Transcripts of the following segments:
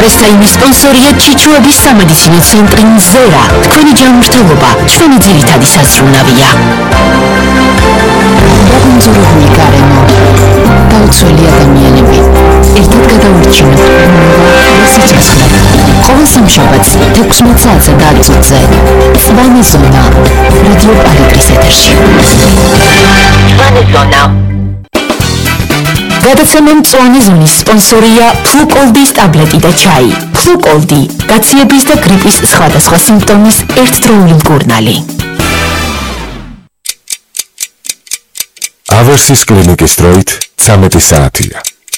პრესტაიმის სპონსორია ჩიჩუების სამედიცინო ცენტრი მზერა. თქვენი ჯანმრთელობა ჩვენი ძირითადი საზრუნავია. დაგუნძურებული გარემო, დაუცველი ადამიანები, ერთად გადავარჩინოთ სიცოცხლე. ყოველ სამშაბათს 16 საათზე და 10 წუთზე სვანი ზონა რადიო პალიტრის ეთერში. სვანი ზონა. გადაცემა მწვანე ზონის სპონსორია ფლუკოლდის ტაბლეტი და ჩაი. ფლუკოლდი, გაციების და გრიპის სხვადასხვა სიმპტომის ერთდროული მკურნალი. ავერსის კლინიკის დროით 13 საათია.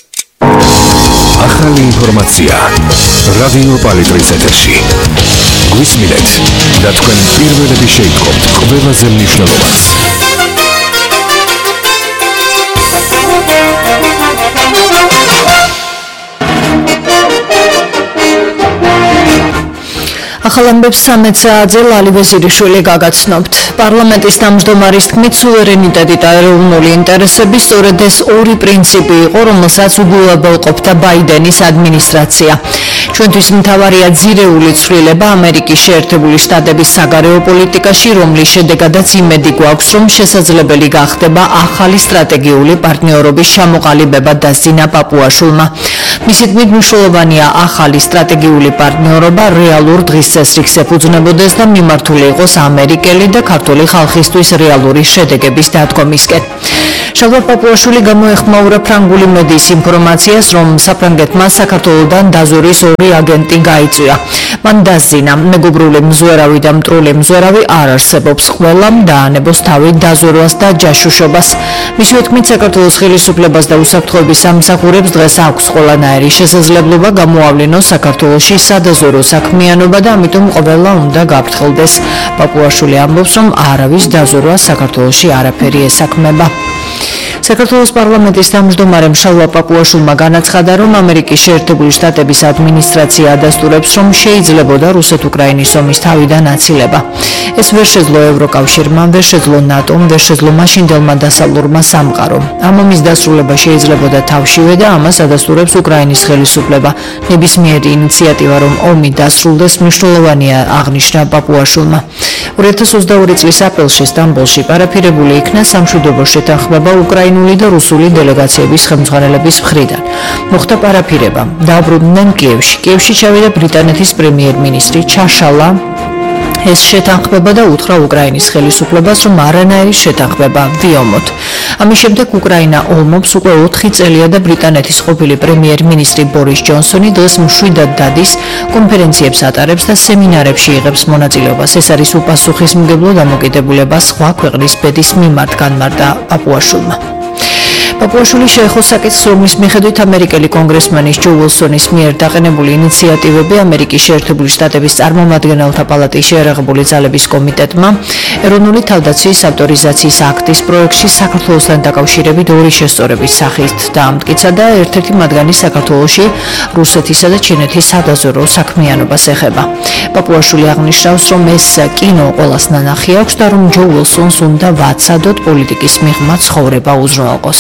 ახალი ინფორმაცია რადიო პალიტრის ეთერში. გვისმინეთ და თქვენ პირველები შეიტყობთ ყველაზე მნიშვნელოვანს. ახალ ამბებს 13 საათზე ლალი ვეზირიშვილი გაგაცნობთ. პარლამენტის თავმჯდომარის თქმით, სუვერენიტეტი და ეროვნული ინტერესები სწორედ ეს ორი პრინციპი იყო, რომელსაც უგულებელყოფდა ბაიდენის ადმინისტრაცია. ჩვენთვის მთავარია ძირეული ცვლილება ამერიკის შეერთებული შტატების საგარეო პოლიტიკაში, რომლის შედეგადაც იმედი გვაქვს, რომ შესაძლებელი გახდება ახალი სტრატეგიული პარტნიორობის ჩამოყალიბება დასძინა პაპუაშვილმა. მისი თქმით, მნიშვნელოვანია ახალი სტრატეგიული პარტნიორობა რეალურ დღის წესრიგს ეფუძნებოდეს და მიმართული იყოს ამერიკელი და ქართული ხალხისთვის რეალური შედეგების დადგომისკენ. შალვა პაპუაშვილი გამოეხმაურა ფრანგული მედიის ინფორმაციას, რომ საფრანგეთმა საქართველოდან დაზვერვის ორი აგენტი გაიწვია. მან დასძინა, მეგობრული მზვერავი და მტრული მზვერავი არ არსებობს, ყველამ დაანებოს თავი დაზვერვას და ჯაშუშობას. მისივე თქმით, საქართველოს ხელისუფლებას და უსაფრთხოების სამსახურებს დღეს აქვს ყველანაირი შესაძლებლობა გამოავლინოს საქართველოში სადაზვერვო საქმიანობა და ამიტომ ყველა უნდა გაფრთხილდეს. პაპუაშვილი ამბობს, რომ არავის დაზვერვა საქართველოში არაფერი ესაქმება. საქართველოს პარლამენტის თავმჯდომარემ შალვა პაპუაშვილმა განაცხადა, რომ ამერიკის შეერთებული შტატების ადმინისტრაცია ადასტურებს, რომ შეიძლებოდა რუსეთ-უკრაინის ომის თავიდან აცილება. ეს ვერ შეძლო ევროკავშირმა, ვერ შეძლო ნატომ, ვერ შეძლო მაშინდელმა დასავლურმა სამყარომ. ამ ომის დასრულება შეიძლებოდა თავშივე და ამას ადასტურებს უკრაინის ხელისუფლება. ნებისმიერი ინიციატივა, რომ ომი დასრულდეს, მნიშვნელოვანია, აღნიშნა პაპუაშვილმა. 2022 წლის აპრილში სტამბოლში პარაფირებული იქნა სამშვიდობო შეთანხმება უკრაინული და რუსული დელეგაციების ხელმძღვანელების მხრიდან. მოხდა პარაფირება. დააბრუნდნენ კიევში. კიევში ჩავიდა ბრიტანეთის პრემიერ-მინისტრი, ჩაშალა ეს შეთანხმება და უთხრა უკრაინის ხელისუფლებას, რომ არანაირი შეთანხმება ვიომოთ. ამის შემდეგ უკრაინა ომობს უკვე 4 წელია და ბრიტანეთის ყოფილი პრემიერ-მინისტრი ბორის ჯონსონი დღეს მშვიდად დადის, კონფერენციებს ატარებს და სემინარებში იღებს მონაწილეობას. ეს არის უპასუხისმგებლო დამოკიდებულება სხვა ქვეყნის ბედის მიმართ, განმარტა პაპუაშვილმა. პაპუაშვილი შეეხო საკითხს, რომლის მიხედვით ამერიკელი კონგრესმენის ჯო უილსონის მიერ დაყენებული ინიციატივები ამერიკის შეერთებული შტატების წარმომადგენელთა პალატის შეერაღებული ძალების კომიტეტმა ეროვნული თავდაცვის ავტორიზაციის აქტის პროექტში საქართველოსთან დაკავშირებით ორი შესწორების სახით დაამტკიცა და ერთ-ერთი მათგანი საქართველოში რუსეთისა და ჩინეთის სადაზვერვო საქმიანობას ეხება. პაპუაშვილი აღნიშნავს, რომ ეს კინო ყველას ნანახი აქვს და რომ ჯო უილსონს უნდა ვაცადოთ პოლიტიკის მიღმა ცხოვრება უზრუნველყოს.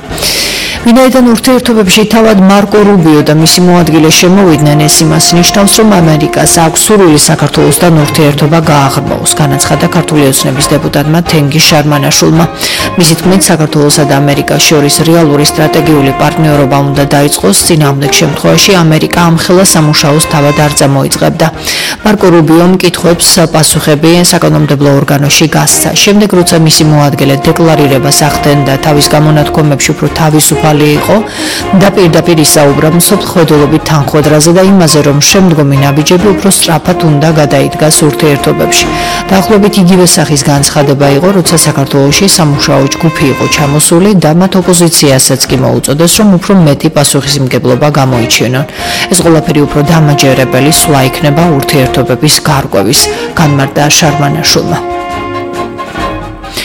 ვინაიდან ურთიერთობებში თავად მარკო რუბიო და მისი მოადგილე შემოვიდნენ, ეს იმას ნიშნავს, რომ ამერიკას აქვს სურვილი საქართველოსთან ურთიერთობა გააღრმაოს, განაცხადა ქართული ოცნების დეპუტატმა თენგიზ შარმანაშვილმა. მისი თქმით, საქართველოსა და ამერიკას შორის რეალური სტრატეგიული პარტნიორობა უნდა დაიწყოს, წინააღმდეგ შემთხვევაში ამერიკა ამხელა სამუშაოს თავად არ წამოიწყებდა. მარკო რუბიომ კითხვებს პასუხები საკანონმდებლო ორგანოში გასცა. შემდეგ, როცა მისი მოადგილე დეკლარირებას ახდენდა თავის გამონათქვამებში უფრო თავისუფალი იყო და პირდაპირ ისაუბრა მსოფლმხედველობით თანხმედრაზე და იმაზე, რომ შემდგომი ნაბიჯები უფრო სწრაფად უნდა გადაიდგას ურთიერთობებში. დაახლოებით იგივე სახის განცხადება იყო, როცა საქართველოში სამუშაო ჯგუფი იყო ჩამოსული და მათ ოპოზიციასაც კი მოუწოდეს, რომ უფრო მეტი პასუხისმგებლობა გამოიჩინონ. ეს ყველაფერი უფრო დამაჯერებელი სვლა იქნება ურთიერთობების გარკვევის, განმარტა შარმანაშვილმა.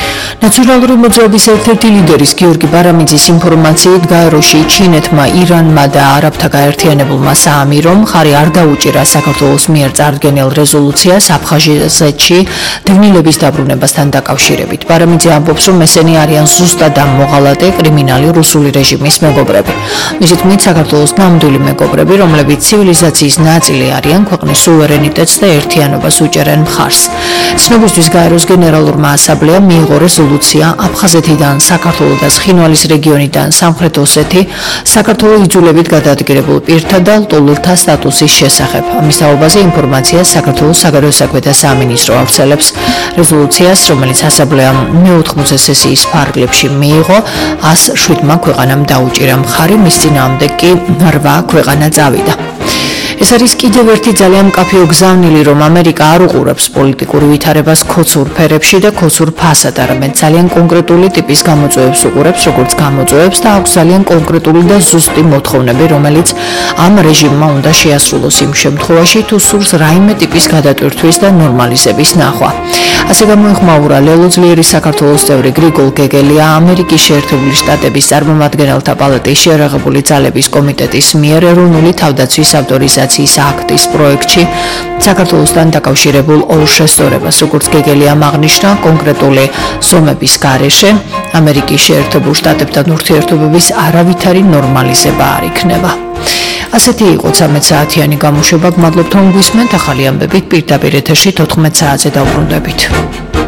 ნაციონალური მოძრაობის ერთ-ერთი ლიდერის გიორგი ბარამიძის ინფორმაციით გაეროში ჩინეთმა, ირანმა და არაბთა გაერთიანებულმა საამირომ ხარი არ დაუჭირა საქართველოს მიერ წარდგენილ რეზოლუციას აფხაზეთში დევნილების დაბრუნებასთან დაკავშირებით. ბარამიძე ამბობს, რომ ესენი არიან ზუსტად ამ მოღალატე კრიმინალი რუსული რეჟიმის მეგობრები. მისი თქმით, საქართველოს ნამდვილი მეგობრები, რომლებიც ცივილიზაციის ნაწილი არიან, ქვეყნის სუვერენიტეტს და ერთიანობას უჭერენ მხარს. ცნობისთვის გაეროს გენერალურმა ასამბლეამ მიიღო რეზოლუცია აფხაზეთიდან, საქართველოს და ცხინვალის რეგიონიდან სამხრეთ ოსეთი საქართველოს იძულებით გადაადგილებულ პირთა და ლტოლურთა სტატუსის შესახებ. ამის თაობაზე ინფორმაციას საქართველოს საგარეო საქმეთა სამინისტრო ავრცელებს. რეზოლუციას, რომელიც ასამბლეამ მე-80 სესიის ფარგლებში მიიღო, 107 ქვეყანამ დაუჭირა მხარი, მის წინააღმდეგ კი 8 ქვეყანა წავიდა. ეს არის კიდევ ერთი ძალიან მკაფიო გზავნილი, რომ ამერიკა არ უყურებს პოლიტიკურ ვითარებას ქოცურ ფერებში და ქოცურ ფასად, არამედ ძალიან კონკრეტული ტიპის გამოწვევებს უყურებს, როგორც გამოწვევებს და აქვს ძალიან კონკრეტული და ზუსტი მოთხოვნები, რომელიც ამ რეჟიმმა უნდა შეასრულოს იმ შემთხვევაში, თუ სურს რაიმე ტიპის გადატვირთვის და ნორმალიზების ნახვა. ასე გამოეხმაურა ლელოძლიერი საქართველოს წევრი გრიგოლ გეგელია ამერიკის შეერთებული შტატების წარმომადგენელთა პალატის შეერაღებული ძალების კომიტეტის მიერ ეროვნული თავდაცვის ავტორიზაციის აქტის პროექტში საქართველოსთან დაკავშირებულ ორ შესწორებას, როგორც გეგელიამ აღნიშნა, კონკრეტული ზომების გარეშე ამერიკის შეერთებულ შტატებთან ურთიერთობების არავითარი ნორმალიზება არ იქნება. ასეთი იყო 13 საათიანი გამოშვება. გმადლობთ, რომ გვისმენთ. ახალი ამბებით პირდაპირ ეთერში 14 საათზე დავბრუნდებით.